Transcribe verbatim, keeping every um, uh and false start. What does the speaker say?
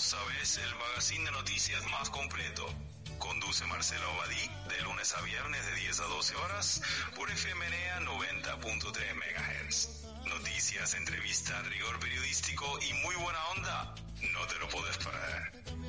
sabes, el magazine de noticias más completo. Conduce Marcelo Abadí de lunes a viernes de diez a doce horas por F M N A noventa punto tres megahertz. Noticias, entrevistas, rigor periodístico y muy buena onda. No te lo puedes perder.